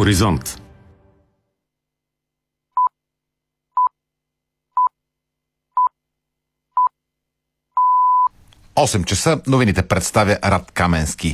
Хоризонт. Осем часа новините представя Рад Каменски.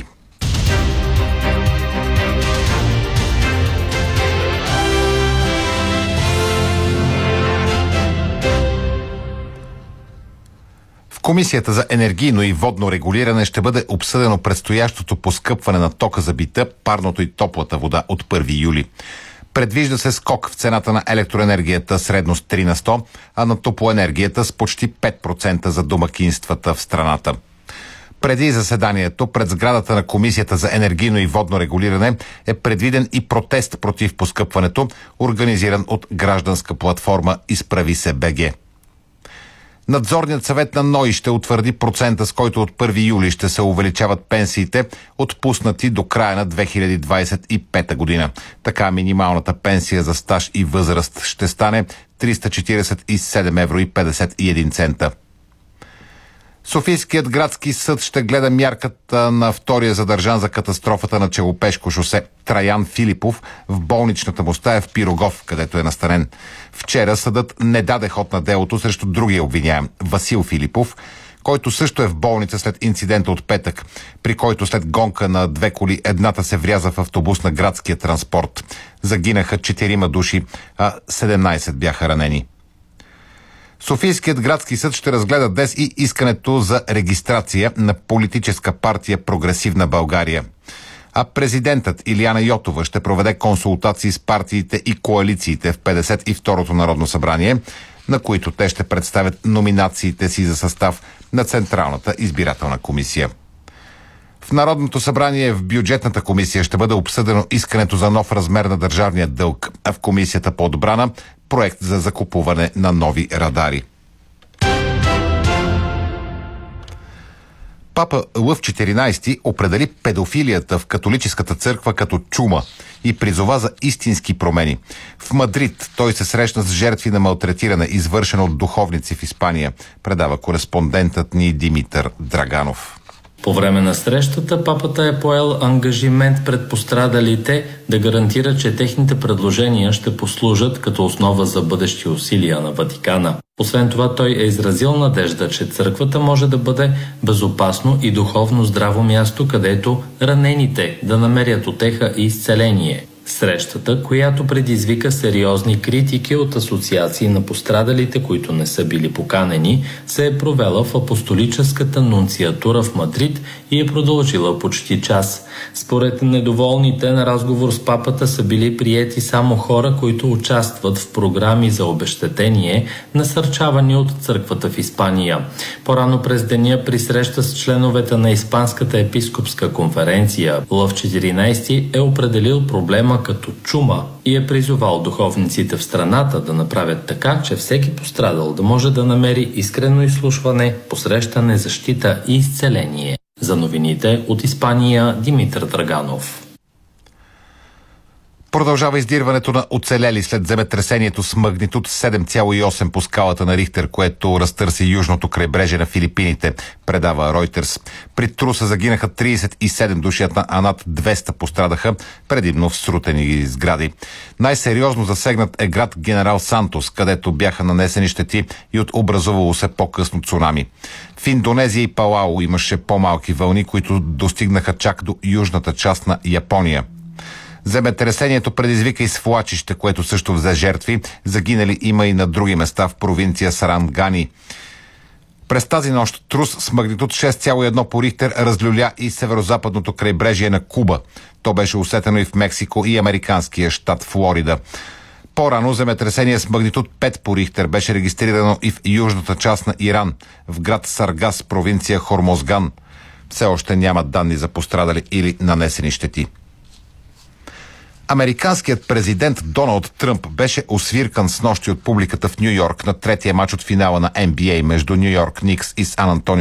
В Комисията за енергийно и водно регулиране ще бъде обсъдено предстоящото поскъпване на тока за бита, парното и топлата вода от 1 юли. Предвижда се скок в цената на електроенергията средно с 3 на 100, а на топлоенергията с почти 5% за домакинствата в страната. Преди заседанието пред сградата на Комисията за енергийно и водно регулиране е предвиден и протест против поскъпването, организиран от гражданска платформа Изправи се БГ. Надзорният съвет на НОИ ще утвърди процента, с който от 1 юли ще се увеличават пенсиите, отпуснати до края на 2025 година. Така минималната пенсия за стаж и възраст ще стане 347 евро и 51 цента. Софийският градски съд ще гледа мярката на втория задържан за катастрофата на Челопешко шосе Траян Филипов в болничната му стая в Пирогов, където е настанен. Вчера съдът не даде ход на делото срещу другия обвиняем Васил Филипов, който също е в болница след инцидента от петък, при който след гонка на две коли едната се вряза в автобус на градския транспорт. Загинаха 4 души, а 17 бяха ранени. Софийският градски съд ще разгледа днес и искането за регистрация на политическа партия Прогресивна България. А президентът Илияна Йотова ще проведе консултации с партиите и коалициите в 52-то Народно събрание, на които те ще представят номинациите си за състав на Централната избирателна комисия. В Народното събрание в бюджетната комисия ще бъде обсъдено искането за нов размер на държавния дълг, а в комисията по отбрана проект за закупуване на нови радари. Папа Лъв XIV определи педофилията в католическата църква като чума и призова за истински промени. В Мадрид той се срещна с жертви на малтретиране, извършено от духовници в Испания, предава кореспондентът ни Димитър Драганов. По време на срещата папата е поел ангажимент пред пострадалите да гарантира, че техните предложения ще послужат като основа за бъдещи усилия на Ватикана. Освен това, той е изразил надежда, че църквата може да бъде безопасно и духовно здраво място, където ранените да намерят утеха и изцеление. Срещата, която предизвика сериозни критики от асоциации на пострадалите, които не са били поканени, се е провела в апостолическата нунциатура в Мадрид и е продължила почти час. Според недоволните, на разговор с папата са били приети само хора, които участват в програми за обезщетение, насърчавани от църквата в Испания. По-рано през деня при среща с членовете на Испанската епископска конференция, Лъв XIV е определил проблема като чума и е призовал духовниците в страната да направят така, че всеки пострадал да може да намери искрено изслушване, посрещане, защита и изцеление. За новините от Испания, Димитър Драганов. Продължава издирването на оцелели след земетресението с магнитуд 7,8 по скалата на Рихтер, което разтърси южното крайбрежие на Филипините, предава Reuters. При труса загинаха 37 души, а над 200 пострадаха, предимно в срутени сгради. Най-сериозно засегнат е град Генерал Сантос, където бяха нанесени щети и от образувало се по-късно цунами. В Индонезия и Палау имаше по-малки вълни, които достигнаха чак до южната част на Япония. Земетресението предизвика и свлачище, което също взе жертви. Загинали има и на други места в провинция Сарангани. През тази нощ трус с магнитуд 6,1 по Рихтер разлюля и северо-западното крайбрежие на Куба. То беше усетено и в Мексико и американския щат Флорида. По-рано земетресение с магнитуд 5 по Рихтер беше регистрирано и в южната част на Иран, в град Саргас, провинция Хормозган. Все още няма данни за пострадали или нанесени щети. Американският президент Доналд Тръмп беше освиркан снощи от публиката в Ню Йорк на третия мач от финала на NBA между Ню Йорк Никс и Сан Антонио